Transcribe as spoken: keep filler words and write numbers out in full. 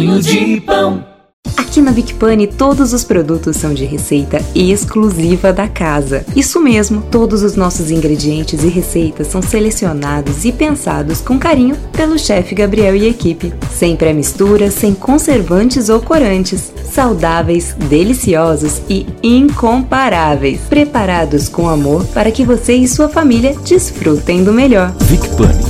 sonho de pão. Aqui na Vic Pane, todos os produtos são de receita exclusiva da casa. Isso mesmo, todos os nossos ingredientes e receitas são selecionados e pensados com carinho pelo chefe Gabriel e equipe. Sem pré-mistura, sem conservantes ou corantes. Saudáveis, deliciosos e incomparáveis. Preparados com amor para que você e sua família desfrutem do melhor. Vic Pane.